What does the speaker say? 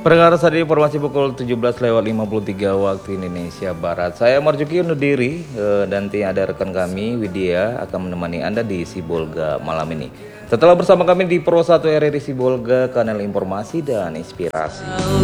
Pendengar saat ini informasi pukul 17:53 waktu Indonesia Barat. Saya Marjuki undur diri, nanti ada rekan kami Widya akan menemani Anda di Sibolga malam ini. Setelah bersama kami di Pro 1 RRI Sibolga, kanal informasi dan inspirasi.